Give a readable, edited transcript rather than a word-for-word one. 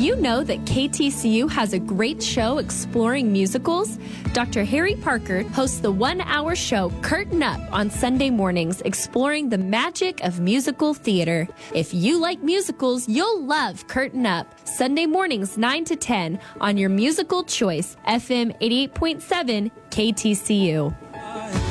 you know that KTCU has a great show exploring musicals? Dr. Harry Parker hosts the 1-hour show Curtain Up on Sunday mornings, exploring the magic of musical theater. If you like musicals, you'll love Curtain Up. Sunday mornings 9 to 10 on your musical choice, FM 88.7 KTCU.